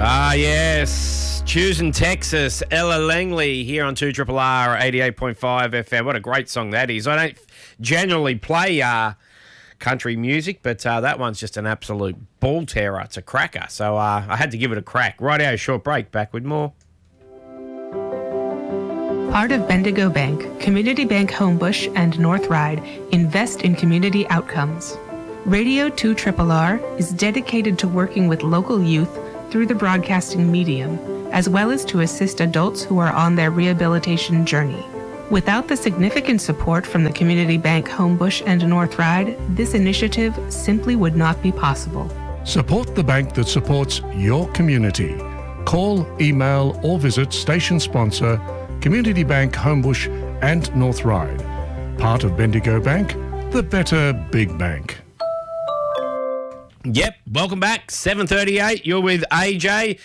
Ah, yes. Choosing Texas, Ella Langley here on 2RRR 88.5 FM. What a great song that is. I don't generally play country music, but that one's just an absolute ball terror. It's a cracker. So I had to give it a crack. Righto, short break. Back with more. Part of Bendigo Bank, Community Bank Homebush and North Ryde invest in community outcomes. Radio 2RRR is dedicated to working with local youth through the broadcasting medium, as well as to assist adults who are on their rehabilitation journey. Without the significant support from the Community Bank Homebush and North Ryde, this initiative simply would not be possible. Support the bank that supports your community. Call, email or visit station sponsor Community Bank Homebush and North Ryde. Part of Bendigo Bank, the better big bank. Yep, welcome back. 7:38. You're with AJ.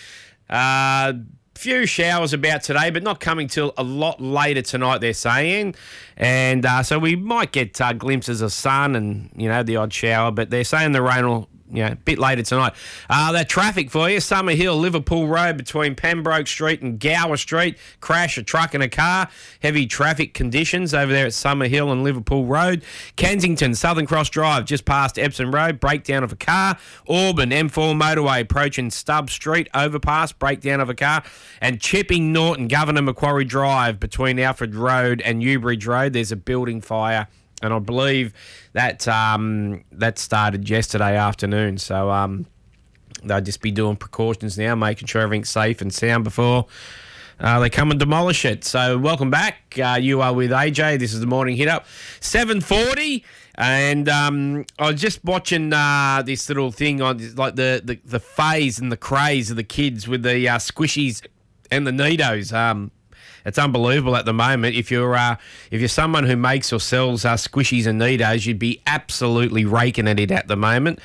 Few showers about today, but not coming till a lot later tonight, they're saying. And so we might get glimpses of sun and, the odd shower, but they're saying the rain will, a bit later tonight. That traffic for you, Summer Hill, Liverpool Road between Pembroke Street and Gower Street. Crash a truck and a car. Heavy traffic conditions over there at Summer Hill and Liverpool Road. Kensington, Southern Cross Drive, just past Epsom Road, breakdown of a car. Auburn, M4 motorway, approaching Stubb Street, overpass, breakdown of a car. And Chipping Norton, Governor Macquarie Drive, between Alfred Road and Newbridge Road, there's a building fire. And I believe that that started yesterday afternoon. So they'll just be doing precautions now, making sure everything's safe and sound before they come and demolish it. So welcome back. You are with AJ. This is the Morning Hit Up. 7:40. And I was just watching this little thing on like the phase and the craze of the kids with the squishies and the Nidos. It's unbelievable at the moment. If you're someone who makes or sells squishies and Nidos, you'd be absolutely raking at it at the moment.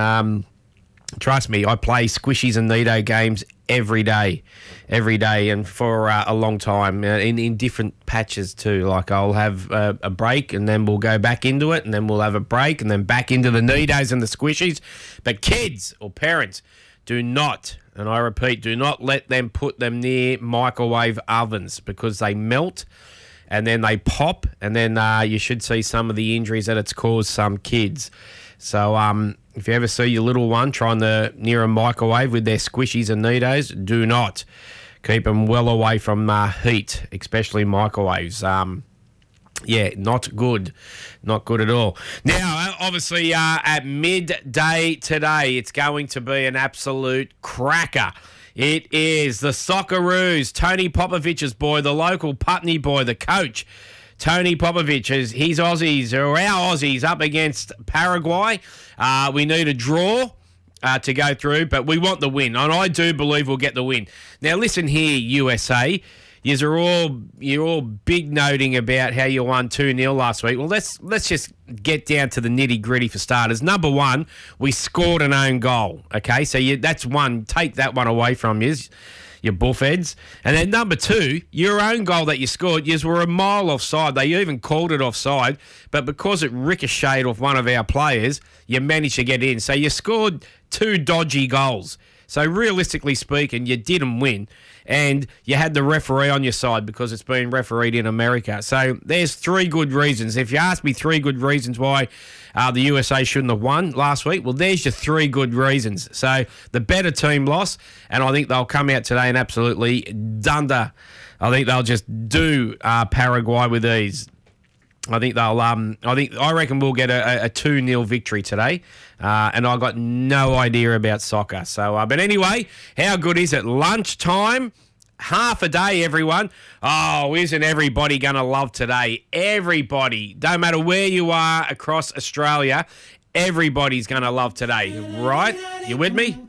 Trust me, I play squishies and Nido games every day, and for a long time in different patches too. Like I'll have a break, and then we'll go back into it, and then we'll have a break, and then back into the Nidos and the squishies. But kids or parents, do not, and I repeat, do not let them put them near microwave ovens because they melt and then they pop, and then you should see some of the injuries that it's caused some kids. So if you ever see your little one trying to near a microwave with their squishies and Nidos, do not. Keep them well away from heat, especially microwaves. Yeah, not good. Not good at all. Now, obviously, at midday today, it's going to be an absolute cracker. It is the Socceroos, Tony Popovich's boy, the local Putney boy, the coach. Tony Popovich, his Aussies, or our Aussies, up against Paraguay. We need a draw to go through, but we want the win, and I do believe we'll get the win. Now, listen here, USA. You're all big noting about how you won 2-0 last week. Well, let's just get down to the nitty-gritty for starters. Number one, we scored an own goal, okay? So that's one. Take that one away from you buffheads. And then number two, your own goal that you scored, you were a mile offside. They even called it offside, but because it ricocheted off one of our players, you managed to get in. So you scored two dodgy goals. So realistically speaking, you didn't win, and you had the referee on your side because it's been refereed in America. So there's three good reasons. If you ask me three good reasons why the USA shouldn't have won last week, well, there's your three good reasons. So the better team lost, and I think they'll come out today and absolutely dunder. I think they'll just do Paraguay with ease. I reckon we'll get a 2-0 victory today, and I got no idea about soccer. So, but anyway, how good is it? Lunchtime, half a day, everyone. Oh, isn't everybody going to love today? Everybody, don't matter where you are across Australia, everybody's going to love today, right? You with me?